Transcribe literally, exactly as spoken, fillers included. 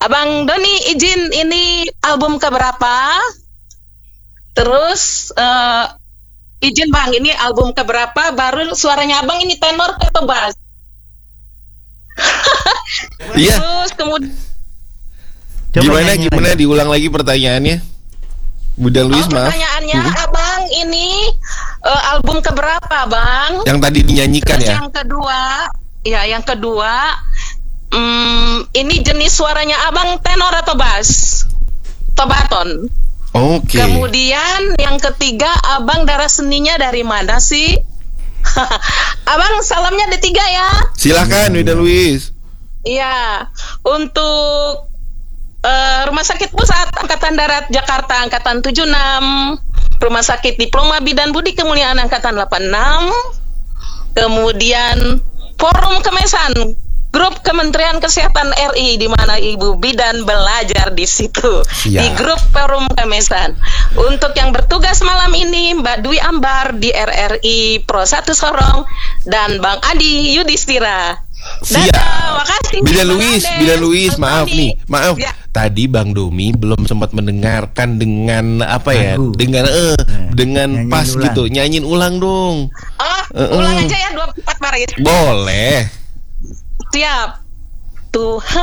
Abang Doni izin, ini album keberapa? Terus uh, izin Bang, ini album keberapa? Baru suaranya Abang ini tenor atau bass? Iya. Terus kemudian gimana gimana lagi. Diulang lagi pertanyaannya, Bunda Louise, oh, maaf. Pertanyaannya, uh-huh. Abang ini uh, album keberapa, Bang? Yang tadi dinyanyikan. Terus ya. Yang kedua, ya yang kedua, um, ini jenis suaranya Abang tenor atau bass? Atau baton? Oke. Okay. Kemudian yang ketiga, Abang darah seninya dari mana sih? Abang salamnya ada tiga ya. Silakan, Bunda Louise. Iya, untuk uh, Rumah Sakit Pusat Angkatan Darat Jakarta Angkatan tujuh puluh enam, Rumah Sakit Diploma Bidan Budi Kemuliaan Angkatan delapan puluh enam, kemudian Forum Kemesan, Grup Kementerian Kesehatan R I, di mana Ibu Bidan belajar di situ, ya. Di grup Forum Kemesan. Untuk yang bertugas malam ini, Mbak Dwi Ambar di R R I Pro satu Sorong dan Bang Adi Yudhistira. Siap. Makasih. Bila Louise, Bila Louise, maaf nih, maaf. Ya. Tadi Bang Domi belum sempat mendengarkan dengan apa ya? Lagu. Dengan eh nah, dengan pas ulang. Gitu. Nyanyiin ulang dong. Oh, uh, ulang uh. aja ya dua puluh empat Maret. Boleh. Siap. Tuhan